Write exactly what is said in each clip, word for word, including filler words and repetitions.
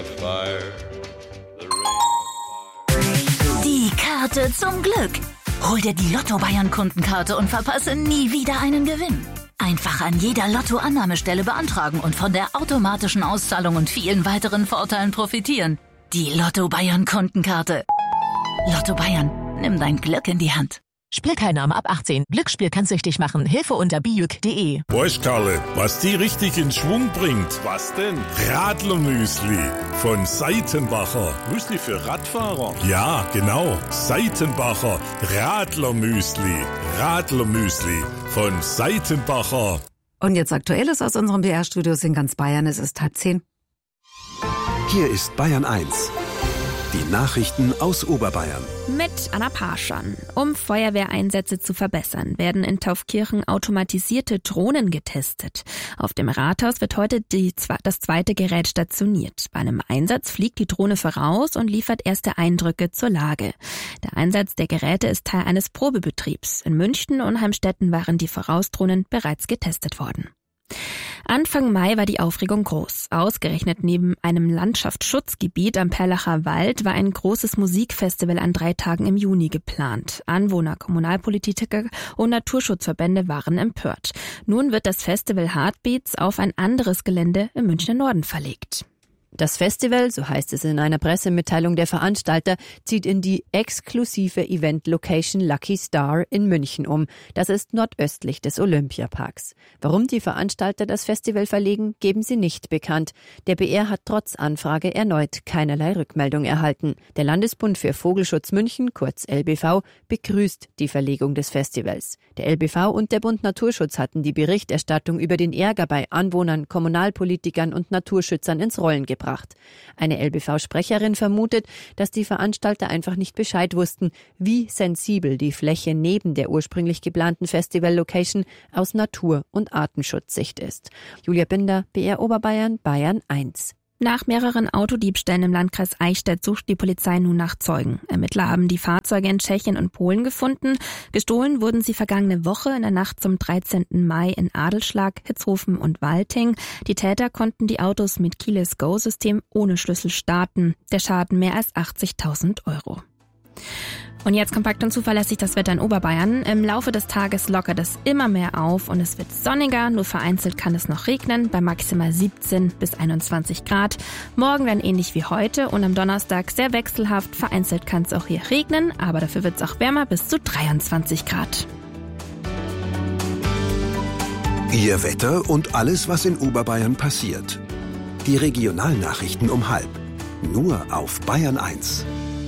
Die Karte zum Glück. Hol dir die Lotto Bayern Kundenkarte und verpasse nie wieder einen Gewinn. Einfach an jeder Lotto-Annahmestelle beantragen und von der automatischen Auszahlung und vielen weiteren Vorteilen profitieren. Die Lotto Bayern Kundenkarte. Lotto Bayern, nimm dein Glück in die Hand. Spielteilnahme ab achtzehn. Glücksspiel kann süchtig machen. Hilfe unter bijuk punkt de. Weißt Karle, was die richtig in Schwung bringt? Was denn? Radlermüsli von Seitenbacher. Müsli für Radfahrer? Ja, genau. Seitenbacher Radlermüsli. Radlermüsli von Seitenbacher. Und jetzt Aktuelles aus unserem B R-Studios in ganz Bayern. Es ist halb zehn. Hier ist Bayern eins. Die Nachrichten aus Oberbayern. Mit Anna Parschan. Um Feuerwehreinsätze zu verbessern, werden in Taufkirchen automatisierte Drohnen getestet. Auf dem Rathaus wird heute die, das zweite Gerät stationiert. Bei einem Einsatz fliegt die Drohne voraus und liefert erste Eindrücke zur Lage. Der Einsatz der Geräte ist Teil eines Probebetriebs. In München und Heimstetten waren die Vorausdrohnen bereits getestet worden. Anfang Mai war die Aufregung groß. Ausgerechnet neben einem Landschaftsschutzgebiet am Perlacher Wald war ein großes Musikfestival an drei Tagen im Juni geplant. Anwohner, Kommunalpolitiker und Naturschutzverbände waren empört. Nun wird das Festival Heartbeats auf ein anderes Gelände im Münchner Norden verlegt. Das Festival, so heißt es in einer Pressemitteilung der Veranstalter, zieht in die exklusive Event-Location Lucky Star in München um. Das ist nordöstlich des Olympiaparks. Warum die Veranstalter das Festival verlegen, geben sie nicht bekannt. Der B R hat trotz Anfrage erneut keinerlei Rückmeldung erhalten. Der Landesbund für Vogelschutz München, kurz L B V, begrüßt die Verlegung des Festivals. Der L B V und der Bund Naturschutz hatten die Berichterstattung über den Ärger bei Anwohnern, Kommunalpolitikern und Naturschützern ins Rollen gebracht. Eine L B V-Sprecherin vermutet, dass die Veranstalter einfach nicht Bescheid wussten, wie sensibel die Fläche neben der ursprünglich geplanten Festival-Location aus Natur- und Artenschutzsicht ist. Julia Binder, B R Oberbayern, Bayern eins. Nach mehreren Autodiebstählen im Landkreis Eichstätt sucht die Polizei nun nach Zeugen. Ermittler haben die Fahrzeuge in Tschechien und Polen gefunden. Gestohlen wurden sie vergangene Woche in der Nacht zum dreizehnten Mai in Adelschlag, Hitzhofen und Walting. Die Täter konnten die Autos mit Keyless Go-System ohne Schlüssel starten. Der Schaden mehr als achtzigtausend Euro. Und jetzt kompakt und zuverlässig das Wetter in Oberbayern. Im Laufe des Tages lockert es immer mehr auf und es wird sonniger. Nur vereinzelt kann es noch regnen, bei maximal siebzehn bis einundzwanzig Grad. Morgen dann ähnlich wie heute und am Donnerstag sehr wechselhaft. Vereinzelt kann es auch hier regnen, aber dafür wird es auch wärmer, bis zu dreiundzwanzig Grad. Ihr Wetter und alles, was in Oberbayern passiert. Die Regionalnachrichten um halb. Nur auf Bayern eins.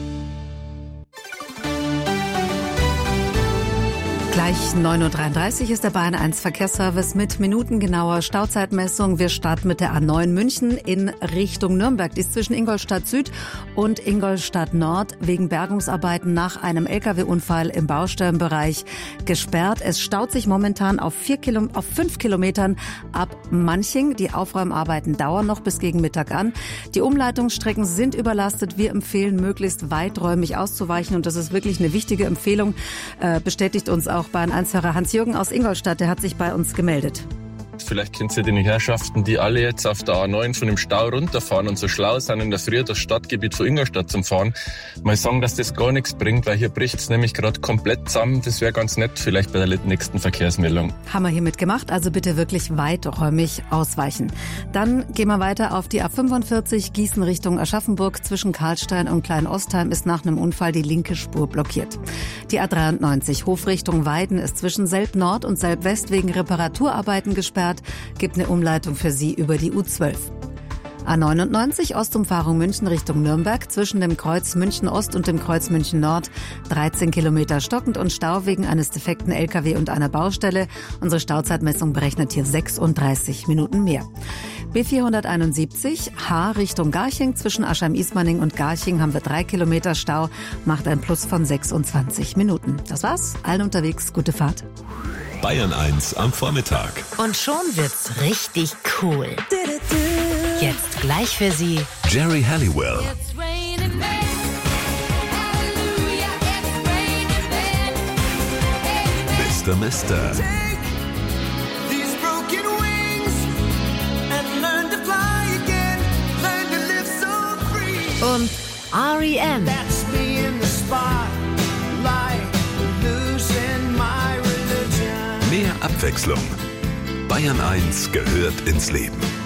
Gleich neun Uhr dreiunddreißig ist der Bayern eins Verkehrsservice mit minutengenauer Stauzeitmessung. Wir starten mit der A neun München in Richtung Nürnberg. Die ist zwischen Ingolstadt Süd und Ingolstadt Nord wegen Bergungsarbeiten nach einem L K W-Unfall im Baustellenbereich gesperrt. Es staut sich momentan auf, vier Kilo, auf fünf Kilometern ab Manching. Die Aufräumarbeiten dauern noch bis gegen Mittag an. Die Umleitungsstrecken sind überlastet. Wir empfehlen, möglichst weiträumig auszuweichen. Und das ist wirklich eine wichtige Empfehlung, äh, bestätigt uns auch Bayern eins-Hörer Hans-Jürgen aus Ingolstadt, der hat sich bei uns gemeldet. Vielleicht kennt ihr die Herrschaften, die alle jetzt auf der A neun von dem Stau runterfahren und so schlau sind, in der Früh das Stadtgebiet von Ingolstadt zu fahren. Mal sagen, dass das gar nichts bringt, weil hier bricht es nämlich gerade komplett zusammen. Das wäre ganz nett, vielleicht bei der nächsten Verkehrsmeldung. Haben wir hiermit gemacht, also bitte wirklich weiträumig ausweichen. Dann gehen wir weiter auf die A fünfundvierzig Gießen Richtung Aschaffenburg. Zwischen Karlstein und Kleinostheim ist nach einem Unfall die linke Spur blockiert. Die A dreiundneunzig Hof Richtung Weiden ist zwischen Selb Nord und Selb West wegen Reparaturarbeiten gesperrt. Gibt eine Umleitung für Sie über die U zwölf. A neunundneunzig Ostumfahrung München Richtung Nürnberg zwischen dem Kreuz München Ost und dem Kreuz München Nord. dreizehn Kilometer stockend und Stau wegen eines defekten L K W und einer Baustelle. Unsere Stauzeitmessung berechnet hier sechsunddreißig Minuten mehr. B vierhunderteinundsiebzig H Richtung Garching. Zwischen Aschheim-Ismaning und Garching haben wir drei Kilometer Stau. Macht ein Plus von sechsundzwanzig Minuten. Das war's. Allen unterwegs. Gute Fahrt. Bayern eins am Vormittag. Und schon wird's richtig cool. Jetzt gleich für Sie Jerry Halliwell. Mister Mister. und R E M. Mehr Abwechslung. Bayern eins gehört ins Leben.